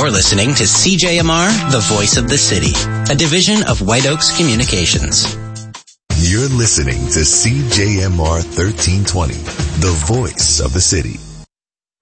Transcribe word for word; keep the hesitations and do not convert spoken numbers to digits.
You're listening to C J M R, the voice of the city, a division of White Oaks Communications. You're listening to C J M R thirteen twenty, the voice of the city.